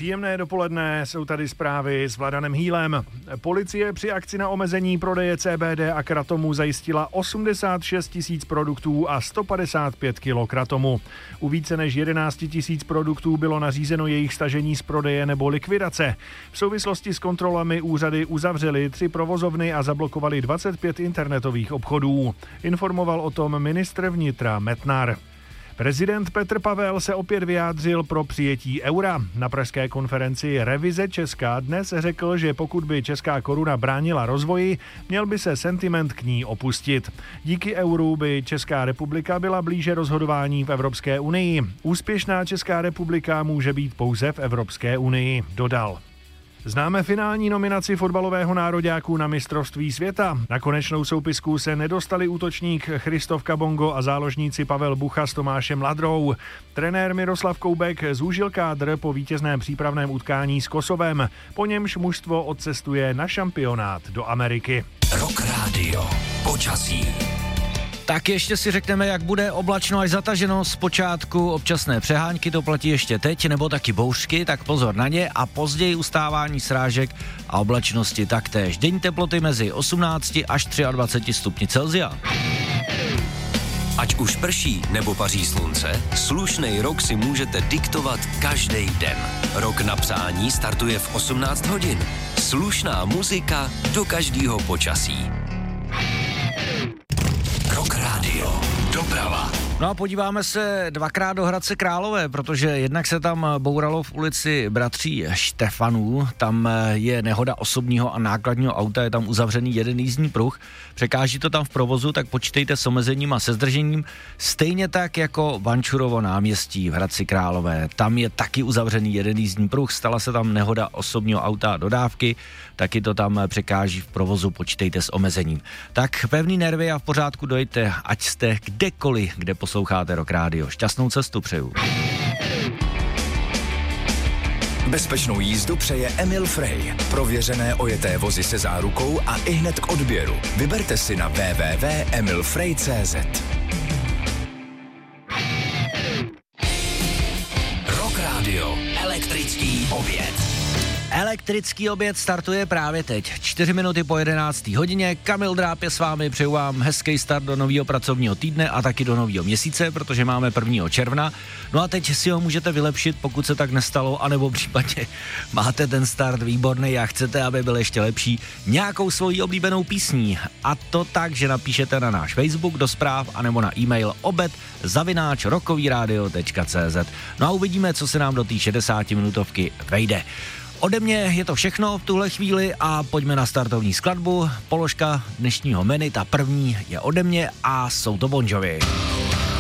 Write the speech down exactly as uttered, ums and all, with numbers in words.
Příjemné dopoledne, jsou tady zprávy s Vladanem Hýlem. Policie při akci na omezení prodeje C B D a kratomu zajistila osmdesát šest tisíc produktů a sto padesát pět kilo kratomu. U více než jedenáct tisíc produktů bylo nařízeno jejich stažení z prodeje nebo likvidace. V souvislosti s kontrolami úřady uzavřely tři provozovny a zablokovali dvacet pět internetových obchodů. Informoval o tom ministr vnitra Metnar. Prezident Petr Pavel se opět vyjádřil pro přijetí eura. Na pražské konferenci Revize Česka dnes řekl, že pokud by česká koruna bránila rozvoji, měl by se sentiment k ní opustit. Díky euru by Česká republika byla blíže rozhodování v Evropské unii. Úspěšná Česká republika může být pouze v Evropské unii, dodal. Známe finální nominaci fotbalového nároďáků na mistrovství světa. Na konečnou soupisku se nedostali útočník Christoph Kabongo a záložníci Pavel Bucha s Tomášem Ladrou. Trenér Miroslav Koubek zúžil kádr po vítězném přípravném utkání s Kosovem. Po němž mužstvo odcestuje na šampionát do Ameriky. Rock Radio. Počasí. Tak ještě si řekneme, jak bude oblačno až zataženo. Zpočátku občasné přehánky, to platí ještě teď, nebo taky bouřky, tak pozor na ně, a později ustávání srážek a oblačnosti taktéž. Denní teploty mezi osmnácti až dvaceti třemi stupni Celsia. Ať už prší nebo paří slunce, slušnej rok si můžete diktovat každý den. Rok na přání startuje v osmnáct hodin. Slušná muzika do každého počasí. Rock Radio. Doprava. No a podíváme se dvakrát do Hradce Králové, protože jednak se tam bouralo v ulici Bratří Štefanů, tam je nehoda osobního a nákladního auta, je tam uzavřený jeden jízdní pruh, překáží to tam v provozu, tak počítejte s omezením a se zdržením, stejně tak jako Vančurovo náměstí v Hradci Králové, tam je taky uzavřený jeden jízdní pruh, stala se tam nehoda osobního auta a dodávky, taky to tam překáží v provozu, počítejte s omezením. Tak pevný nervy a v pořádku dojďte, ať jste kdekoliv, kde posloucháte Rock Radio. Šťastnou cestu přeju. Bezpečnou jízdu přeje Emil Frey. Prověřené ojeté vozy se zárukou a ihned k odběru. Vyberte si na w w w tečka emil frey tečka c z. Rock Radio. Elektrický oběd. Elektrický oběd startuje právě teď. Čtyři minuty po jedenácté hodině. Kamil Dráb je s vámi, přeju vám hezký start do nového pracovního týdne a taky do nového měsíce, protože máme prvního června. No a teď si ho můžete vylepšit, pokud se tak nestalo, anebo případně máte ten start výborný a chcete, aby byl ještě lepší, nějakou svojí oblíbenou písní. A to tak, že napíšete na náš Facebook do zpráv anebo na e-mail obed zavináč rockovyradio tečka c z. No a uvidíme, co se nám do té šedesátiminutovky vejde. Ode mě je to všechno v tuhle chvíli a pojďme na startovní skladbu. Položka dnešního menu, ta první je ode mě a jsou to Bon Jovi.